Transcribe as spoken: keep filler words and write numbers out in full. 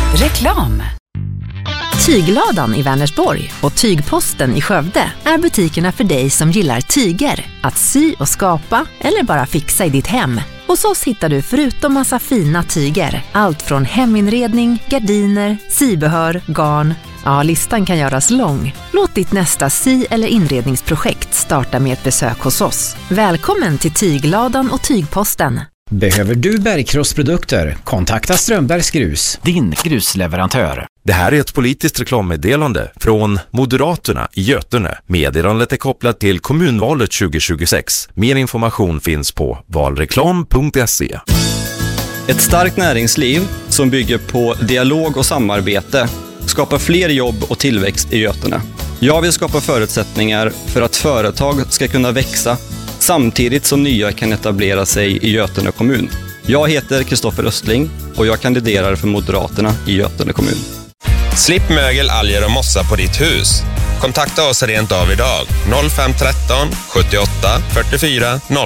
Reklam. Tygladan i Vänersborg och Tygposten i Skövde är butikerna för dig som gillar tyger, att sy och skapa eller bara fixa i ditt hem. Hos oss hittar du förutom massa fina tyger, allt från heminredning, gardiner, sybehör, garn. Ja, listan kan göras lång. Låt ditt nästa sy- eller inredningsprojekt starta med ett besök hos oss. Välkommen till Tygladan och Tygposten. Behöver du bergkrossprodukter? Kontakta Strömbergs Grus, din grusleverantör. Det här är ett politiskt reklammeddelande från Moderaterna i Götene. Meddelandet är kopplat till kommunvalet tjugo tjugosex. Mer information finns på valreklam punkt se. Ett starkt näringsliv som bygger på dialog och samarbete skapar fler jobb och tillväxt i Götene. Jag vill skapa förutsättningar för att företag ska kunna växa samtidigt som nya kan etablera sig i Götene kommun. Jag heter Kristoffer Östling och jag kandiderar för Moderaterna i Götene kommun. Slipp mögel, alger och mossa på ditt hus. Kontakta oss rent av idag. noll fem tretton sjuttioåtta fyrtiofyra noll